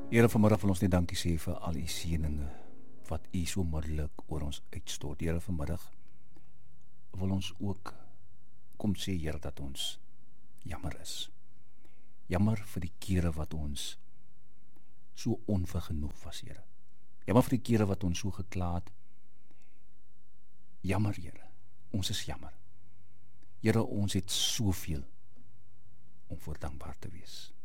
Here, vanmiddag wil ons net dankie sê vir al die seëninge wat u so middelik oor ons uitstort. Here, vanmiddag wil ons ook kom sê, Here, dat ons jammer is. Jammer vir die kere wat ons so onvergenoeg was, Here. Jammer vir die kere wat ons so gekla het. Jammer, Here. Ons is jammer. Here, ons het soveel om voor dankbaar te wees.